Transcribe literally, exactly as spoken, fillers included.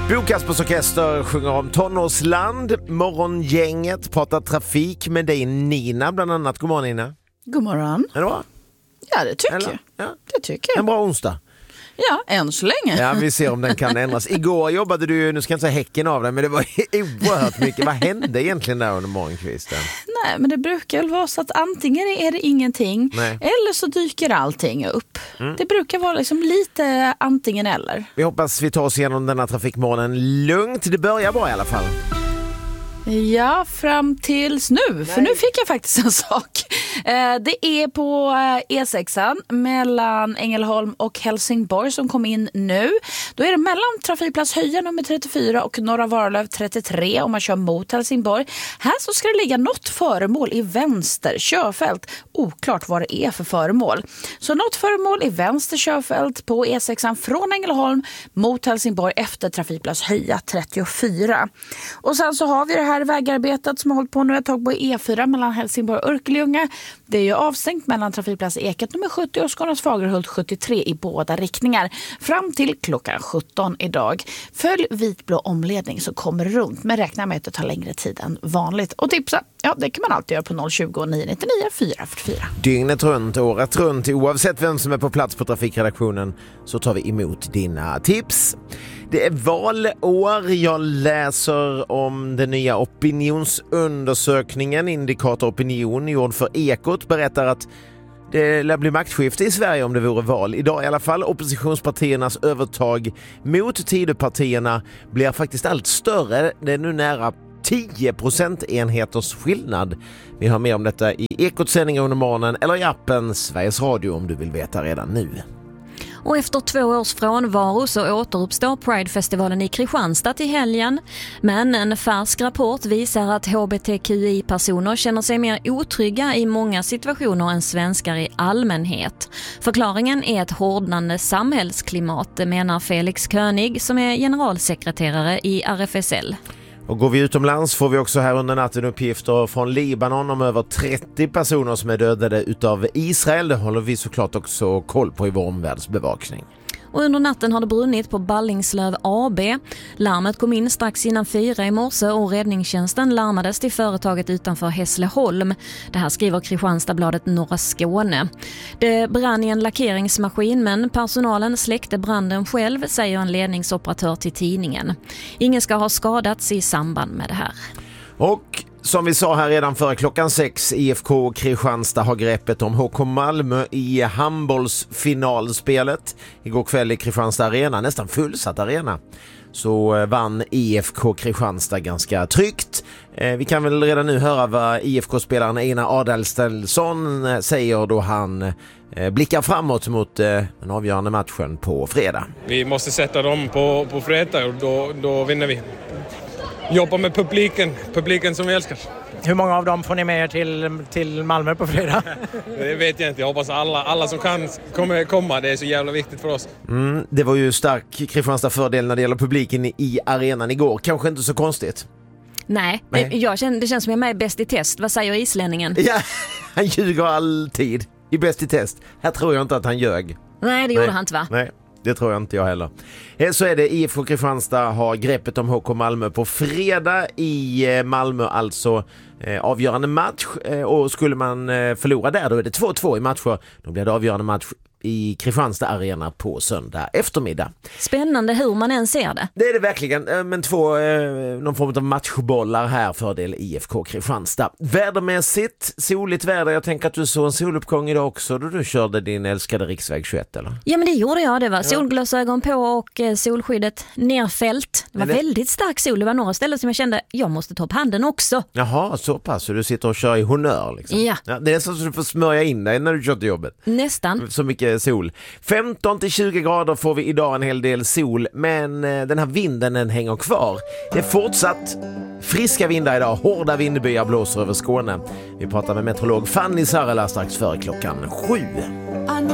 Bo Kaspers Orkester sjunger om tonårsland. Morgongänget pratar trafik med dig, Nina, bland annat. God morgon, Nina. God morgon. Är det bra? Ja, det tycker Eller? jag. Ja. Det tycker jag. En bra onsdag. Ja, än så länge. Ja, vi ser om den kan ändras. Igår jobbade du, nu ska jag inte säga häcken av dig, men det var oerhört mycket. Vad hände egentligen där under morgonkvisten? Nej, men det brukar väl vara så att antingen är det ingenting, Nej. eller så dyker allting upp. Mm. Det brukar vara liksom lite antingen eller. Vi hoppas vi tar oss igenom denna trafikmorgonen lugnt. Det börjar bra i alla fall. Ja, fram tills nu. Nej. För nu fick jag faktiskt en sak. Eh, det är på E sexan mellan Ängelholm och Helsingborg som kom in nu. Då är det mellan trafikplats Höja nummer trettiofyra och Norra Varlöv trettiotre om man kör mot Helsingborg. Här så ska det ligga något föremål i vänster körfält. Oklart vad det är för föremål. Så något föremål i vänster körfält på E sexan från Ängelholm mot Helsingborg efter trafikplats Höja trettiofyra. Och sen så har vi det här vägarbetet som har hållit på nu ett tag på E fyra mellan Helsingborg och Örkelljunga. Det är ju avstängt mellan trafikplats Eket nummer sjuttio och Skånes Fagerhult sjuttiotre i båda riktningar fram till klockan sjutton idag. Följ vitblå omledning så kommer det runt, men räkna med att det tar längre tid än vanligt. Och tipsa, ja det kan man alltid göra på noll tjugo nio nittionio fyra fyrtiofyra. Dygnet runt, året runt, oavsett vem som är på plats på trafikredaktionen så tar vi emot dina tips. Det är valår. Jag läser om den nya opinionsundersökningen Indikator Opinion gjord för Ekot berättar att det lär bli maktskifte i Sverige om det vore val. Idag i alla fall. Oppositionspartiernas övertag mot Tidöpartierna blir faktiskt allt större. Det är nu nära tio procentenheters skillnad. Vi har mer om detta i Ekots sändning under morgonen eller i appen Sveriges Radio om du vill veta redan nu. Och efter två års frånvaro så återuppstår Pride-festivalen i Kristianstad till helgen. Men en färsk rapport visar att H B T Q I-personer känner sig mer otrygga i många situationer än svenskar i allmänhet. Förklaringen är ett hårdnande samhällsklimat, menar Felix König som är generalsekreterare i R F S L. Och går vi utomlands får vi också här under natten uppgifter från Libanon om över trettio personer som är dödade utav Israel. Det håller vi såklart också koll på i vår omvärldsbevakning. Och under natten har det brunnit på Ballingslöv A B. Larmet kom in strax innan fyra i morse och räddningstjänsten larmades till företaget utanför Hässleholm. Det här skriver Kristianstadsbladet Norra Skåne. Det brann i en lackeringsmaskin men personalen släckte branden själv, säger en ledningsoperatör till tidningen. Ingen ska ha skadats i samband med det här. Och som vi sa här redan före klockan sex, I F K Kristianstad har greppet om H K Malmö i handbollsfinalspelet. Igår kväll i Kristianstad arena, nästan fullsatt arena, så vann I F K Kristianstad ganska tryggt. Vi kan väl redan nu höra vad I F K-spelaren Einar Adalstensson säger då han blickar framåt mot den avgörande matchen på fredag. Vi måste sätta dem på, på fredag och då, då vinner vi. Jobba med publiken, publiken som vi älskar. Hur många av dem får ni med er till, till Malmö på fredag? Det vet jag inte, jag hoppas alla, alla som kan kommer komma, det är så jävla viktigt för oss. Mm, det var ju stark Kristianstad fördel när det gäller publiken i arenan igår, kanske inte så konstigt. Nej, Nej. Jag känner, det känns som jag är med i Bäst i test. Vad säger islänningen? Ja, han ljuger alltid i Bäst i test. Här tror jag inte att han ljög. Nej, det gjorde Nej. han inte va? Nej. Det tror jag inte jag heller. Så är det, I F K Kristianstad har greppet om H K Malmö på fredag i Malmö, alltså eh, avgörande match. Eh, och skulle man eh, förlora där, då är det två två i matcher. Då blir det avgörande match i Kristianstad arena på söndag eftermiddag. Spännande hur man än ser det. Det är det verkligen, men två, eh, någon form av matchbollar här, fördel I F K Kristianstad. Vädermässigt, soligt väder, jag tänker att du såg en soluppgång idag också då du körde din älskade riksväg tjugoett, eller? Ja, men det gjorde jag, det var solglasögon på och eh, solskyddet nerfällt. Det var det... väldigt stark sol, det var några ställen som jag kände, jag måste ta upp handen också. Jaha, så pass, så du sitter och kör i honör liksom. Ja. Ja, det är så att du får smörja in dig när du kör till jobbet. Nästan. Så mycket sol. femton till tjugo grader får vi idag, en hel del sol, men den här vinden den hänger kvar. Det är fortsatt friska vindar idag, hårda vindbyar blåser över Skåne. Vi pratar med meteorolog Fanny Sarela strax före klockan sju.